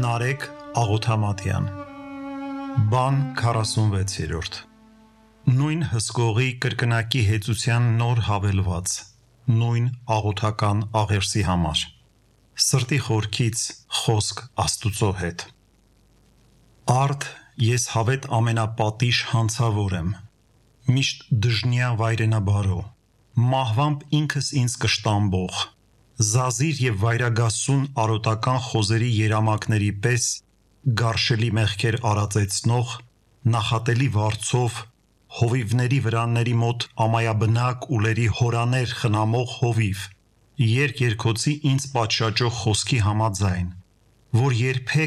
Նարեկ Աղոթամատյան Բան 46-րդ Նույն հսկողի կրկնակի հեծության նոր հավելված Նույն աղոթական աղերսի համար Սրտի խորքից խոսք Աստուծո հետ Արդ ես հավետ ամենապատիժ հանցավոր եմ Միշտ դժնյա վայրենաբարո Մահվամբ ինքս ինձ կշտամբող Զազիր և վայրագասուն արոտական խոզերի երամակների պես Գարշելի մեղքեր արածեցնող Նախատելի վարձով Հովիվների վրանների մոտ ամայաբնակ ուլերի հորաներ խնամող հովիվ Երգերգոցի ինձ պատշաճող խոսքի համաձայն Որ